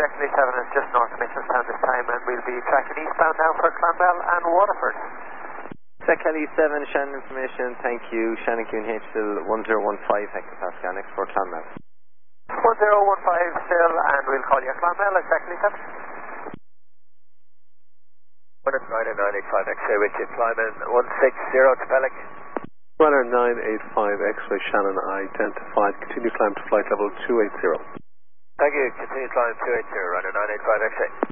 Echo 7 is just north of Mitchelstown this time, and we'll be tracking eastbound now for Clonmel and Waterford. Echo 7, Shannon information, thank you. Shannon QNH still 1015 hectopascal next for Clonmel. 1015 still, and we'll call you Clonmel, it's Echo 7. 985 X-ray with you, Clonmel 160 to Pellic. Runner 985 X-ray Shannon identified, continue climb to flight level 280. Thank you, continue climb 280, runner 985 X-ray.